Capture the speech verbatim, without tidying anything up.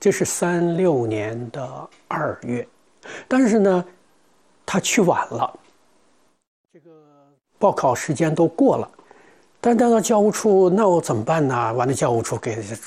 这是三六年的二月，但是呢，他去晚了，这个报考时间都过了。但到了教务处，那我怎么办呢？完了，教务处给